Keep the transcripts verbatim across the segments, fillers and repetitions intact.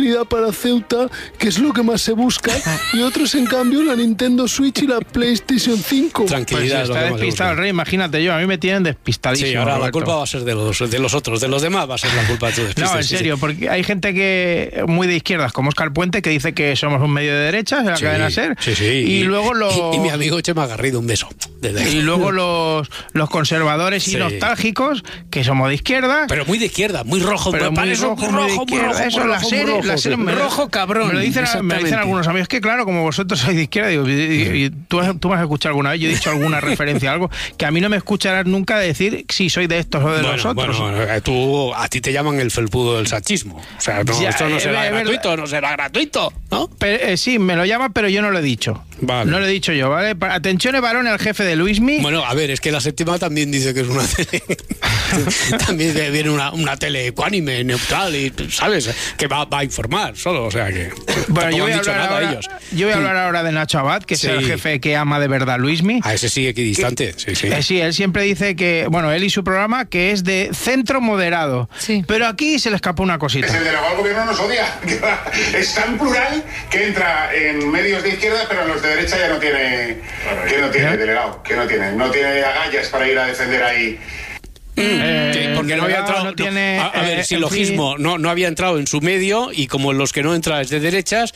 para Ceuta, que es lo que más se busca, y otros en cambio la Nintendo Switch y la PlayStation cinco. Tranquilidad. Pues si está despistado el rey, imagínate yo, a mí me tienen despistadísimo. Sí, ahora Roberto. La culpa va a ser de los, de los otros, de los demás va a ser la culpa de tu despiste. No, en sí, serio, sí. porque hay gente que muy de izquierdas, como Óscar Puente, que dice que somos un medio de derechas en la Sí, cadena SER. Sí, sí. Y, y luego los... Y, y mi amigo Chema Garrido, un beso. Desde y luego los, los conservadores y sí. nostálgicos, que somos de izquierda. Pero muy de izquierda, muy rojo. Pero muy eso, rojo, muy de rojo, izquierda. rojo, Eso, rojo, la serie, rojo, la serie me, rojo cabrón. Me lo dicen, me lo dicen algunos amigos, que claro, como vosotros sois de izquierda, digo, y, y, y tú, tú me has escuchado alguna vez, yo he dicho alguna referencia a algo, que a mí no me escucharás nunca decir si soy de estos o de bueno, los otros. Bueno, bueno, tú, a ti te llaman el felpudo del sachismo. O sea, no, Ya, esto no eh, será eh, gratuito, verdad. no será gratuito, ¿no? Pero, eh, sí, me lo llama, pero yo no lo he dicho. Vale. No lo he dicho yo, ¿vale? Atención, varón, el jefe de Luismi. Bueno, a ver, es que la séptima también dice que es una tele. También viene una, una tele ecuánime, neutral, y ¿sabes? Que va, va a informar solo, o sea que. Bueno, yo voy, a dicho hablar nada ahora, ellos. yo voy a hablar ahora de Nacho Abad, que Sí. es el jefe que ama de verdad a Luismi. A ese sí equidistante, sí, sí. Eh, sí, él siempre dice que, bueno, él y su programa, que es de centro moderado. Sí. Pero aquí se le escapó una cosita. Es el delegado del gobierno nos odia. Es tan plural que entra en medios de izquierda, pero en los de derecha ya no tiene, que no tiene ¿Eh? delegado, que no tiene, no tiene agallas para ir a defender ahí. Eh, Sí, porque no había entrado. no tiene, no, a, a ver, eh, silogismo, no, no había entrado en su medio, y como los que no entran es de derechas,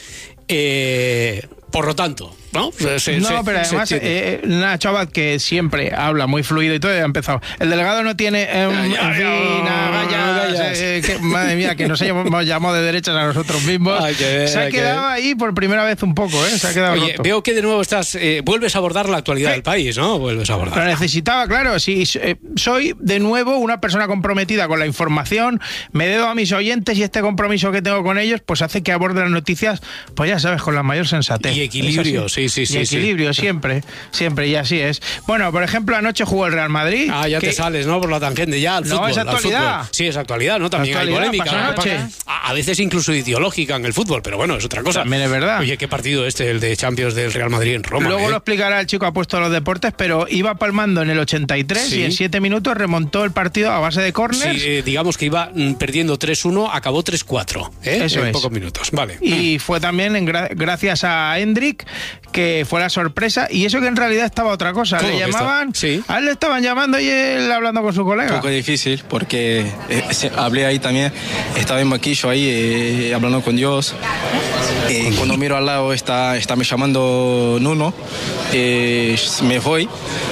eh, por lo tanto, ¿no? Se, no, se, pero se además, entiende. eh, Nacho Abad, que siempre habla muy fluido y todo, ya ha empezado. El delegado no tiene, eh, en Ya, ya, fin, ya, agallas, agallas. eh, que, madre mía, que nos hemos llamado de derechas a nosotros mismos. Hay que ver, se ha hay que quedado ver. ahí por primera vez un poco, ¿eh? Se ha quedado Oye, roto. veo que de nuevo estás, eh, vuelves a abordar la actualidad Sí. del país, ¿no? Vuelves a Lo abordar. necesitaba, claro. Sí, eh, soy de nuevo una persona comprometida con la información, me debo a mis oyentes, y este compromiso que tengo con ellos pues hace que aborde las noticias, pues ya sabes, con la mayor sensatez. Y equilibrio, Es así. sí, sí, sí, Y equilibrio, siempre, siempre, y así es. Bueno, por ejemplo, anoche jugó el Real Madrid. Ah, ya que- te sales, ¿no? Por la tangente, ya al No, fútbol. es al actualidad. fútbol. Sí, es actualidad, ¿no? También hay Actualidad, polémica. pasó ¿no? anoche. A, a veces incluso ideológica en el fútbol, pero bueno, es otra cosa. También es verdad. Oye, qué partido este, el de Champions del Real Madrid en Roma. Luego ¿eh? lo explicará el chico apuesto a los deportes, pero iba palmando en el ochenta y tres Sí. y en siete minutos remontó el partido a base de córners. Sí, eh, digamos que iba mm, perdiendo tres uno, acabó tres cuatro, ¿eh? Eso en es. pocos minutos, vale. Y fue también en gra- gracias a Hendrik, que fue la sorpresa, y eso que en realidad estaba otra cosa. ¿Cómo Le que está? llamaban, Sí. a él le estaban llamando y él hablando con su Un colega. poco difícil porque eh, se- hablé ahí también, estaba en banquillo ahí eh, hablando con Dios. Eh, cuando miro al lado está, está me llamando Nuno, eh, me voy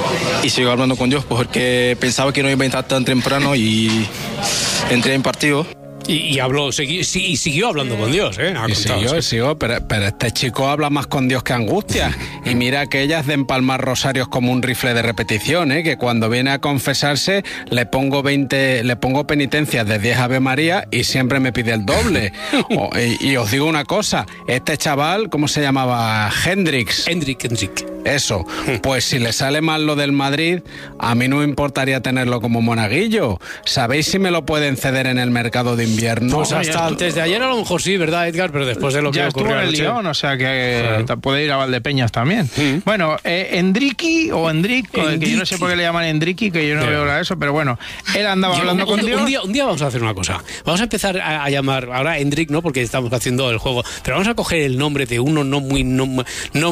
y sigo hablando con Dios porque pensaba que no iba a entrar tan temprano y entré en partido. Y, y habló, segui- sí, y siguió hablando con Dios, ¿eh? Ha Y contado, siguió, sí. siguió, pero, pero este chico habla más con Dios que angustia. Y mira que ellas de empalmar rosarios como un rifle de repetición, ¿eh? Que cuando viene a confesarse le pongo veinte, le pongo penitencias de diez Ave María y siempre me pide el doble. O- y, y os digo una cosa, este chaval, ¿cómo se llamaba? Hendrix. Hendrik, Hendrik. Eso, pues si le sale mal lo del Madrid, a mí no me importaría tenerlo como monaguillo. ¿Sabéis si me lo pueden ceder en el mercado de invierno? Pues hasta antes de ayer a lo mejor sí, ¿verdad, Edgar? Pero después de lo que Ya estuvo ocurrió en el anoche. Lyon, o sea que Sí. puede ir a Valdepeñas también. Sí. Bueno, eh, Endriki o Endrick, que yo no sé Endriki. por qué le llaman Endriki, que yo no Ya. veo nada de eso, pero bueno, él andaba Yo- hablando un, con un- Dios. un día, un día vamos a hacer una cosa. Vamos a empezar a, a llamar ahora Hendrik, ¿no? Porque estamos haciendo el juego. Pero vamos a coger el nombre de uno no muy no, no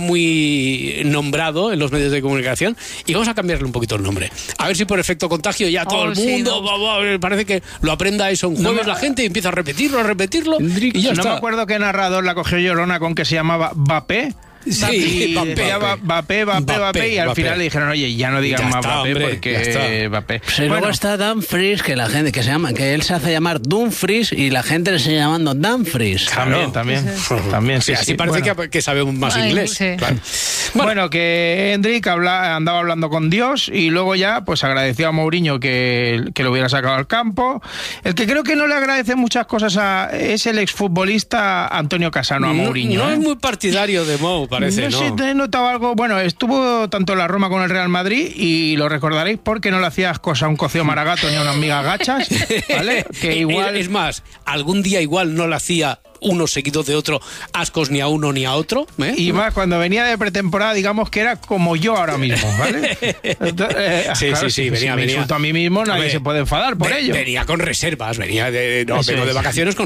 muy nombrado en los medios de comunicación y vamos a cambiarle un poquito el nombre. A ver si por efecto contagio ya todo Oh, el sí, mundo no. va- va- parece que lo aprenda eso un No jueves me- la gente y empieza a repetirlo, a repetirlo y ya no está. me acuerdo qué narrador la cogió Llorona con que se llamaba Bapé. Sí, y Mbappé. decía Ba- Mbappé, Mbappé, Mbappé, y al Mbappé. final le dijeron, oye, ya no digan Ya más está, Mbappé hombre, porque ya está. Mbappé. Sí, luego está Dumfries, que la gente que se llama, que él se hace llamar Dumfries y la gente le sigue llamando Dumfries. También, también, también, sí, Sí, así sí. parece Bueno. que, que sabemos más Ay, inglés. sí. Claro. Bueno, que Hendrik habla, andaba hablando con Dios y luego ya pues agradeció a Mourinho que, que lo hubiera sacado al campo. El que creo que no le agradece muchas cosas a, es el exfutbolista Antonio Casano a No, Mourinho. no ¿eh? es muy partidario de Mou, parece, ¿no? sé, he notado algo. Bueno, estuvo tanto en la Roma con el Real Madrid y lo recordaréis porque no le hacías cosa a un cocido maragato ni a una amiga gachas, ¿vale? Que igual... Es más, algún día igual no le hacía uno seguido de otro ascos ni a uno ni a otro. ¿eh? Y más, cuando venía de pretemporada, digamos que era como yo ahora mismo, ¿vale? Entonces, eh, Sí, claro, sí, sí, si- venía, si me venía. insulto a mí mismo, nadie Hombre, se puede enfadar por ve- ello. Venía con reservas, venía de, no, Eso vengo de es. vacaciones con